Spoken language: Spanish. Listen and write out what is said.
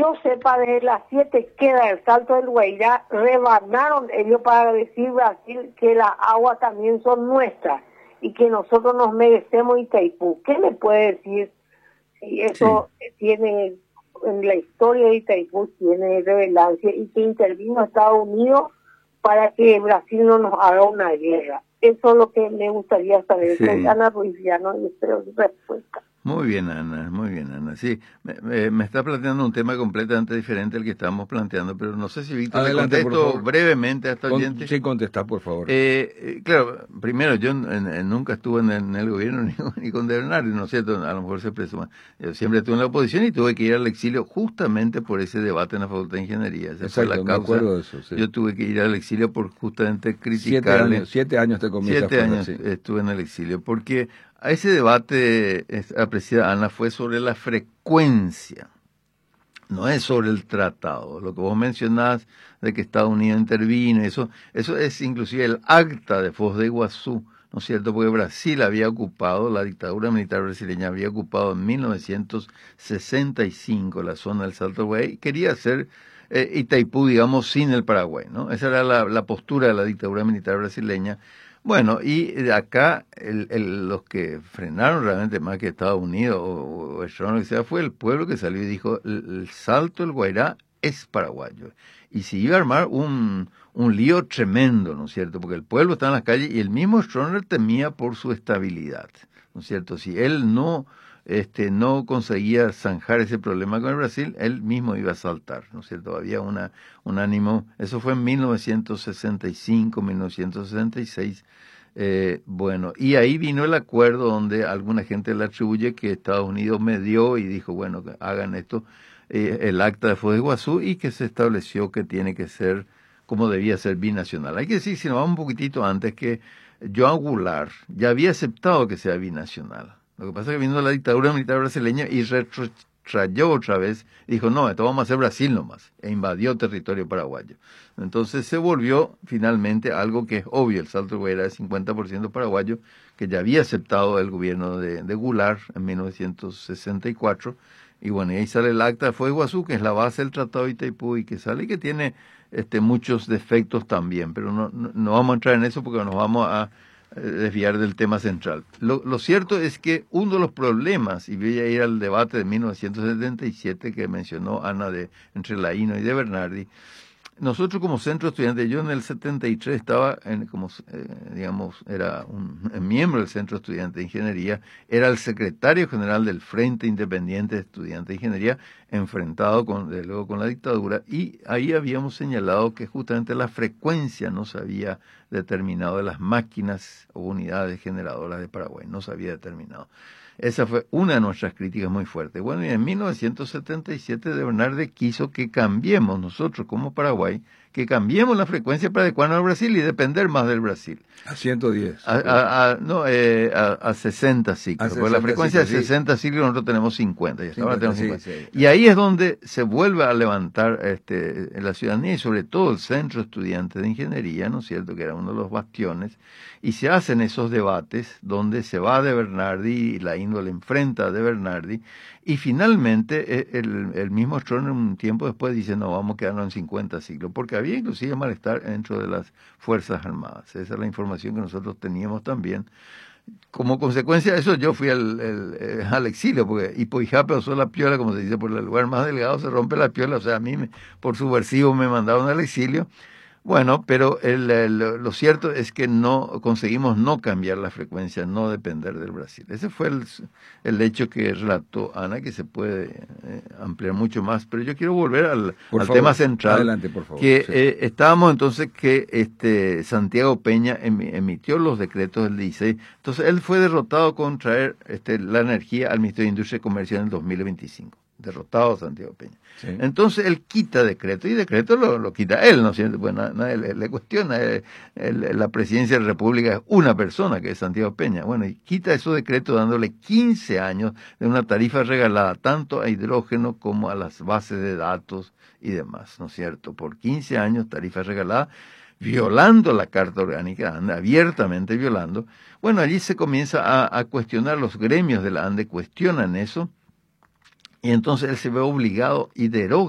yo sepa, desde las 7 queda el Salto del Guairá, rebanaron ellos para decir Brasil que las aguas también son nuestras y que nosotros nos merecemos Itaipú. ¿Qué me puede decir si eso tiene, en la historia de Itaipú tiene relevancia y que intervino Estados Unidos para que Brasil no nos haga una guerra? Eso es lo que me gustaría saber. Soy Ana Ruiziano y espero su respuesta. Muy bien, Ana, muy bien, Ana. Sí, me está planteando un tema completamente diferente al que estábamos planteando, pero no sé si Víctor le contesto brevemente a esta oyente. Sí, contesta, por favor. Claro, primero, yo nunca estuve en el gobierno ni con De Bernardi, ¿no es cierto? A lo mejor se presume. Yo siempre estuve en la oposición y tuve que ir al exilio justamente por ese debate en la Facultad de Ingeniería. Esa fue la causa. Me acuerdo de eso, sí. Yo tuve que ir al exilio por justamente criticarle. 7 años te comiste. 7 años estuve en el exilio, porque a ese debate, apreciada Ana, fue sobre la frecuencia, no es sobre el tratado. Lo que vos mencionás de que Estados Unidos intervino, eso es inclusive el acta de Foz de Iguazú, ¿no es cierto? Porque Brasil había ocupado, la dictadura militar brasileña había ocupado en 1965 la zona del Salto del Guairá y quería hacer Itaipú, digamos, sin el Paraguay, ¿no? Esa era la postura de la dictadura militar brasileña. Bueno, y de acá los que frenaron realmente más que Estados Unidos o el lo que sea, fue el pueblo que salió y dijo, el Salto del Guairá es paraguayo. Y se iba a armar un lío tremendo, ¿no es cierto? Porque el pueblo está en las calles y el mismo Stroessner temía por su estabilidad, ¿no es cierto? Si él no conseguía zanjar ese problema con el Brasil, él mismo iba a saltar, ¿no es cierto? Había un ánimo, eso fue en 1965, 1966, bueno, y ahí vino el acuerdo donde alguna gente le atribuye que Estados Unidos medió y dijo, bueno, que hagan esto, el acta de Foz de Iguazú, y que se estableció que tiene que ser, como debía ser, binacional. Hay que decir, si nos vamos un poquitito antes, que Joan Goulart ya había aceptado que sea binacional. Lo que pasa es que vino la dictadura militar brasileña y retrotrayó otra vez, dijo, no, esto vamos a hacer Brasil nomás, e invadió territorio paraguayo. Entonces se volvió finalmente algo que es obvio, el Salto del Guairá es 50% paraguayo, que ya había aceptado el gobierno de Goulart en 1964, y bueno, y ahí sale el acta de Foz de Iguazú, que es la base del Tratado de Itaipú, y que sale y que tiene muchos defectos también, pero no vamos a entrar en eso porque nos vamos a desviar del tema central. Lo cierto es que uno de los problemas, y voy a ir al debate de 1977 que mencionó Ana entre Laíno y De Bernardi, nosotros como centro estudiante, yo en el 73 estaba era un miembro del centro estudiante de ingeniería, era el secretario general del Frente Independiente de Estudiantes de Ingeniería, enfrentado luego con la dictadura, y ahí habíamos señalado que justamente la frecuencia no se había determinado de las máquinas o unidades generadoras de Paraguay, no se había determinado. Esa fue una de nuestras críticas muy fuertes. Bueno, y en 1977 De Bernardi quiso que cambiemos nosotros como Paraguay, que cambiemos la frecuencia para adecuarnos al Brasil y depender más del Brasil. A 110. A 60 ciclos. Porque la frecuencia ciclos, de 60 ciclos nosotros tenemos 50. Y hasta ahora tenemos 50. Sí. Y ahí es donde se vuelve a levantar la ciudadanía y sobre todo el centro estudiante de ingeniería, ¿no es cierto?, que era uno de los bastiones, y se hacen esos debates donde se va De Bernardi y la índole enfrenta a De Bernardi, y finalmente el mismo Stroessner un tiempo después dice, no, vamos a quedarnos en 50 ciclos, porque había inclusive malestar dentro de las Fuerzas Armadas. Esa es la información que nosotros teníamos también. Como consecuencia de eso, yo fui al exilio, porque Ipoijá usó la piola, como se dice, por el lugar más delgado se rompe la piola, o sea, a mí por subversivo me mandaron al exilio. Bueno, pero lo cierto es que no conseguimos no cambiar la frecuencia, no depender del Brasil. Ese fue el hecho que relató Ana, que se puede ampliar mucho más, pero yo quiero volver al tema central. Adelante, por favor. Que sí. Estábamos entonces que Santiago Peña emitió los decretos del 16. Entonces él fue derrotado con traer la energía al Ministerio de Industria y Comercio en el 2025. Derrotado Santiago Peña. Sí. Entonces él quita decreto, y decreto lo quita él, ¿no es cierto? Pues nadie le cuestiona, la presidencia de la República es una persona, que es Santiago Peña. Bueno, y quita esos decretos dándole 15 años de una tarifa regalada tanto a hidrógeno como a las bases de datos y demás, ¿no es cierto? Por 15 años tarifa regalada, violando la Carta Orgánica, abiertamente violando. Bueno, allí se comienza a cuestionar, los gremios de la ANDE cuestionan eso, y entonces él se ve obligado y deroga